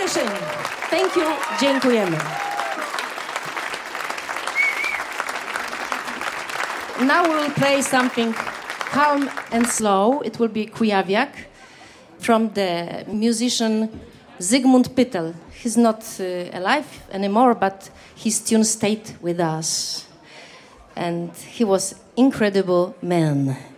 zawieszeni. Thank you, dziękujemy. Now we will play something calm and slow. It will be Kujawiak from the musician Zygmunt Pytel. He's not alive anymore, but his tune stayed with us. And he was incredible man.